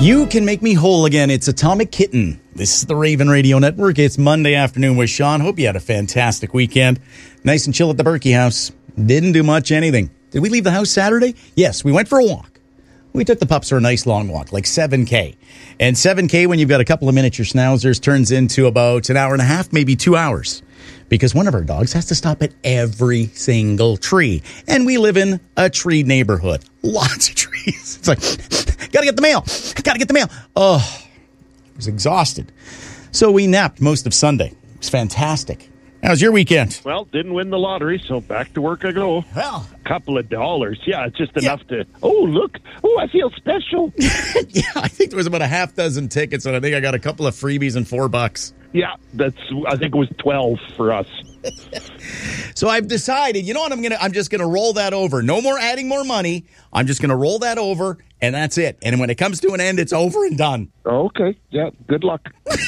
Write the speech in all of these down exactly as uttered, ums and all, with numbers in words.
You can make me whole again. It's Atomic Kitten. This is the Raven Radio Network. It's Monday afternoon with Sean. Hope you had a fantastic weekend. Nice and chill at the Berkey house. Didn't do much anything. Did we leave the house Saturday? Yes, we went for a walk. We took the pups for a nice long walk, like seven K. And seven K, when you've got a couple of miniature schnauzers, turns into about an hour and a half, maybe two hours. Because one of our dogs has to stop at every single tree. And we live in a tree neighborhood. Lots of trees. It's like, gotta get the mail. Gotta get the mail. Oh, I was exhausted. So we napped most of Sunday. It was fantastic. How was your weekend? Well, didn't win the lottery, so back to work I go. Well, a couple of dollars. Yeah, it's just enough yeah. to, oh, look. Oh, I feel special. Yeah, I think there was about a half dozen tickets, and I think I got a couple of freebies and four bucks. Yeah, that's. I think it was twelve for us. So I've decided, you know what, I'm gonna. I'm just gonna roll that over. No more adding more money. I'm just gonna roll that over, and that's it. And when it comes to an end, it's over and done. Okay. Yeah. Good luck.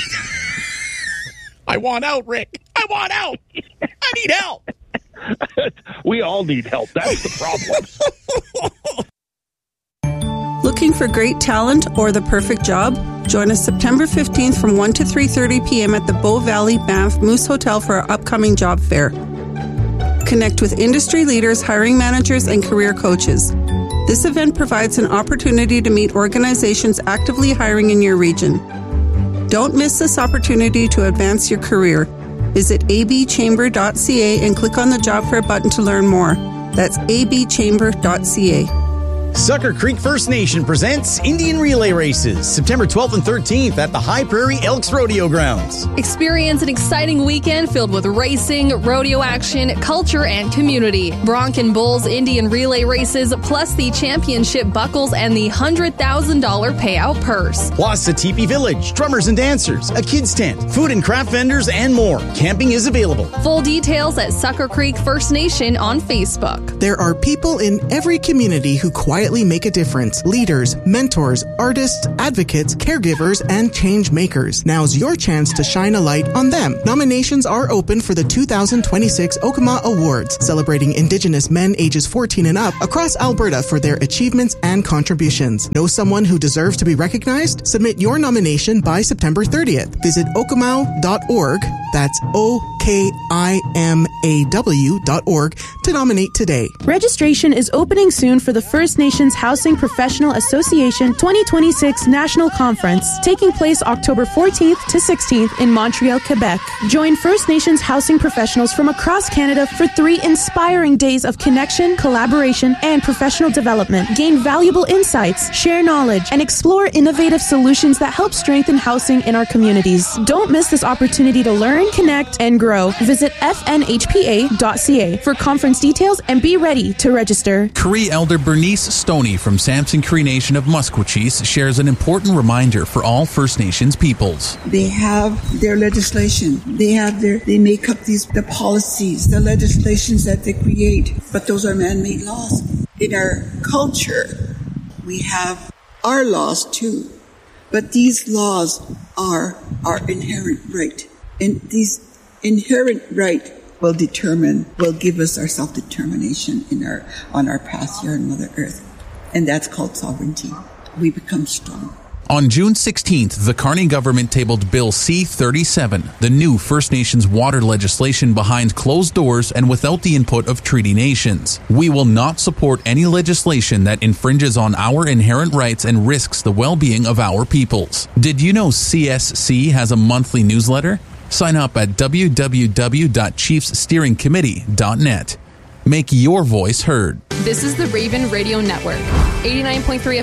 I want out, Rick. I want out. I need help. We all need help. That's the problem. Looking for great talent or the perfect job? Join us September fifteenth from one to three thirty p.m. at the Bow Valley Banff Moose Hotel for our upcoming job fair. Connect with industry leaders, hiring managers, and career coaches. This event provides an opportunity to meet organizations actively hiring in your region. Don't miss this opportunity to advance your career. Visit a b chamber dot c a and click on the job fair button to learn more. That's a b chamber dot c a. Sucker Creek First Nation presents Indian Relay Races, September twelfth and thirteenth at the High Prairie Elks Rodeo Grounds. Experience an exciting weekend filled with racing, rodeo action, culture, and community. Bronc and Bulls Indian Relay Races, plus the championship buckles and the one hundred thousand dollars payout purse. Plus a teepee village, drummers and dancers, a kids tent, food and craft vendors, and more. Camping is available. Full details at Sucker Creek First Nation on Facebook. There are people in every community who quietly make a difference. Leaders, mentors, artists, advocates, caregivers, and change makers. Now's your chance to shine a light on them. Nominations are open for the two thousand twenty-six Okama Awards, celebrating Indigenous men ages fourteen and up across Alberta for their achievements and contributions. Know someone who deserves to be recognized? Submit your nomination by September thirtieth. Visit okamau dot org, that's O K I M A W dot org, to nominate today. Registration is opening soon for the First Nations Housing Professional Association twenty twenty-six National Conference, taking place October fourteenth to sixteenth in Montreal, Quebec. Join First Nations housing professionals from across Canada for three inspiring days of connection, collaboration, and professional development. Gain valuable insights, share knowledge, and explore innovative solutions that help strengthen housing in our communities. Don't miss this opportunity to learn, connect, and grow. Visit f n h p a dot c a for conference details and be ready to register. Cree Elder Bernice Stoney from Samson Cree Nation of Musqueam shares an important reminder for all First Nations peoples. They have their legislation. They have their, they make up these, the policies, the legislations that they create, but those are man-made laws. In our culture, we have our laws too, but these laws are our inherent right. And these inherent right will determine, will give us our self-determination in our, on our path here on Mother Earth. And that's called sovereignty. We become strong. On June sixteenth, the Carney government tabled Bill C thirty-seven, the new First Nations water legislation behind closed doors and without the input of treaty nations. We will not support any legislation that infringes on our inherent rights and risks the well-being of our peoples. Did you know C S C has a monthly newsletter? Sign up at w w w dot chiefs steering committee dot net. Make your voice heard. This is the Raven Radio Network. eighty-nine point three